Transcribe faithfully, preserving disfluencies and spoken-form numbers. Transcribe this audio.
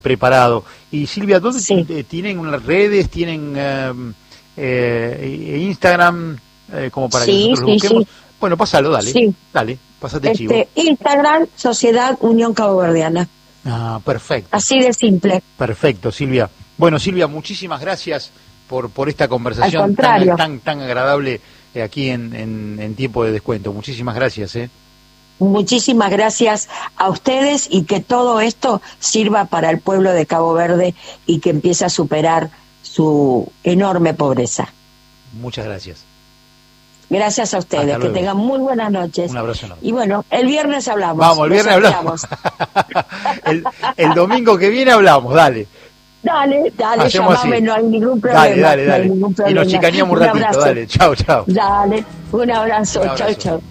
preparado. Y Silvia, ¿dónde Sí. t- tienen unas redes? ¿Tienen eh, eh, Instagram? Eh, como para que Sí, nosotros lo sí, busquemos. sí. Bueno, pásalo, dale. Sí. Dale, pásate chivo. Este, Instagram, Sociedad Unión Caboverdiana. Ah, perfecto. Así de simple. Perfecto, Silvia. Bueno, Silvia, muchísimas gracias por por esta Al conversación tan contrario. tan tan agradable eh, aquí en, en, en tiempo de descuento. Muchísimas gracias, ¿eh? Muchísimas gracias a ustedes y que todo esto sirva para el pueblo de Cabo Verde y que empiece a superar su enorme pobreza. Muchas gracias. Gracias a ustedes, Hasta que luego. tengan muy buenas noches. Un abrazo enorme. Y bueno, el viernes hablamos. Vamos, el Los viernes hablamos. el, el domingo que viene hablamos, dale. Dale, dale, Hacemos llamame, así. no hay ningún problema. Dale, dale, no hay dale. ningún Y problema. nos chicaneamos un Un ratito, abrazo. dale. Chao, chao. Dale, un abrazo, Un abrazo. chau, chau.